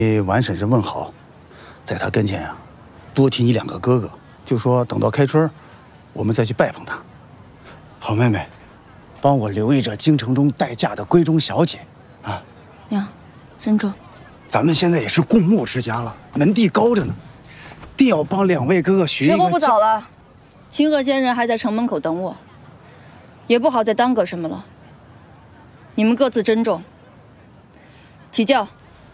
婉婶婶问好，在她跟前呀，多提你2个哥哥，就说等到开春，我们再去拜访她。好妹妹，帮我留意着京城中待嫁的闺中小姐，啊。 娘，珍重。 咱们现在也是共墨之家了，门第高着呢，定要帮2位哥哥学一个。 时候不早了，清河仙人还在城门口等我，也不好再耽搁什么了。你们各自珍重。起轿。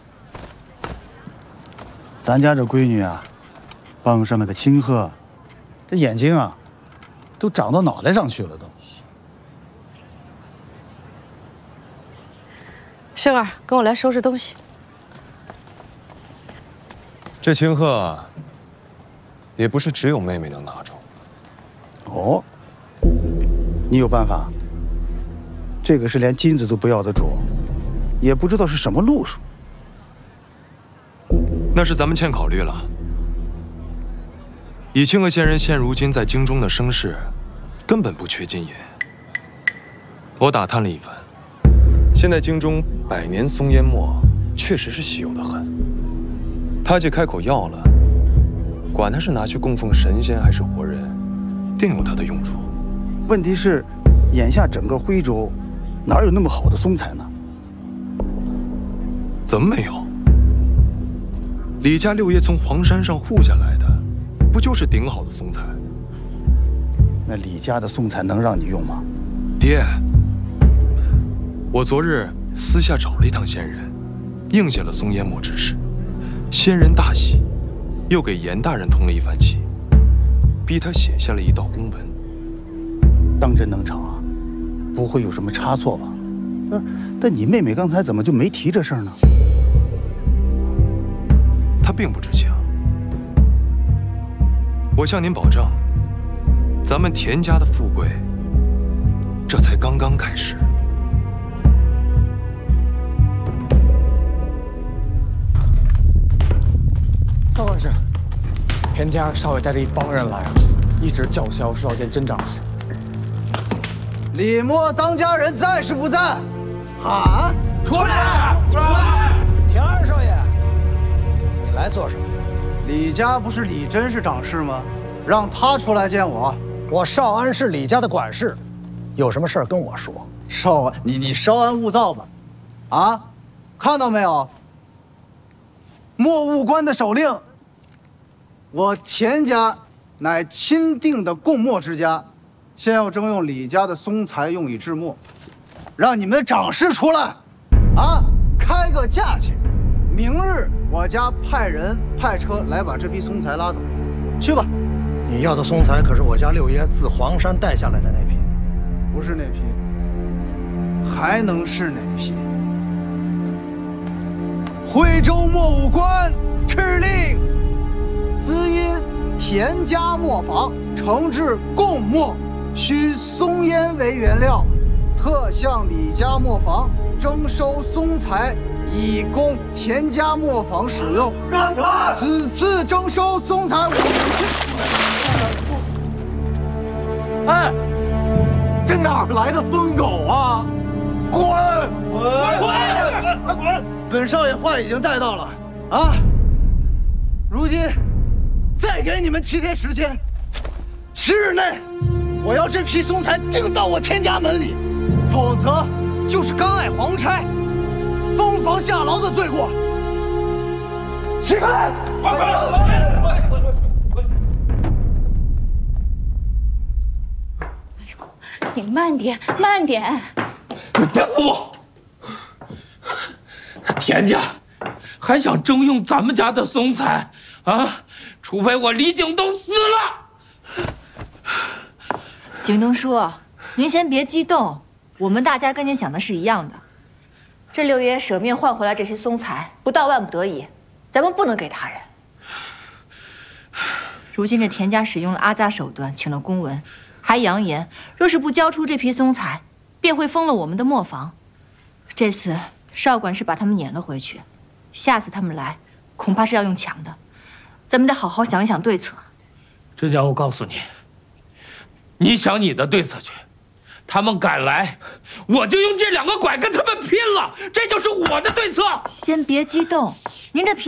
咱家这闺女啊，傍上那个清鹤，这眼睛啊，都长到脑袋上去了都。 生儿，跟我来收拾东西。 这清鹤，也不是只有妹妹能拿住。 哦，你有办法？这个是连金子都不要的主，也不知道是什么路数。 那是咱们欠考虑了。以清河仙人现如今在京中的声势，根本不缺金银。我打探了一番，现在京中百年松烟墨确实是稀有的很。他既开口要了，管他是拿去供奉神仙还是活人，定有他的用处。 问题是，眼下整个徽州，哪有那么好的松材呢？ 怎么没有？李家6爷从黄山上护下来的，不就是顶好的松材？ 那李家的松材能让你用吗？ 爹，我昨日私下找了一趟仙人，应下了松烟墨之事。仙人大喜，又给严大人通了一番气，逼他写下了一道公文。 当真能成啊？不会有什么差错吧？但你妹妹刚才怎么就没提这事儿呢？ 她并不知情。我向您保证，咱们田家的富贵，这才刚刚开始。 赵管事，田家少爷带着一帮人来了，一直叫嚣说要见甄长史。 李默当家人在是不在？喊出来！ 出来！ 田二少爷，你来做什么？李家不是李真是长事吗？让他出来见我。 我少安是李家的管事，有什么事儿跟我说。 少安，你稍安勿躁吧。啊，看到没有？莫务官的手令。我田家乃钦定的供墨之家，先要征用李家的松材用以制墨，让你们的长事出来，啊，开个价钱。明日我家派车来把这批松材拉走，去吧。 你要的松材可是我家6爷自黄山带下来的那批， 不是那批，还能是哪批？徽州墨务官敕令，兹因田家磨坊承制供墨，需松烟为原料，特向李家磨坊征收松材，以供田家磨坊使用。此次征收松材，哎，这哪儿来的疯狗啊！滚！滚！本少爷话已经带到了啊！如今再给你们7天时间，7日内我要这批松材定到我田家门里，否则就是干碍皇差、封房下牢的罪过。起开！ 你慢点，慢点。 天父，田家还想征用咱们家的松材啊？除非我李景东死了。 景东叔，您先别激动，我们大家跟您想的是一样的。这6爷舍命换回来这些松材，不到万不得已，咱们不能给他人。如今这田家使用了阿扎手段，请了公文，还扬言若是不交出这批松材，便会封了我们的磨坊。这次少管是把他们撵了回去，下次他们来，恐怕是要用抢的。咱们得好好想一想对策。 这叫我告诉你，你想你的对策去， 他们敢来，我就用这2个拐跟他们拼了，这就是我的对策。 先别激动，您这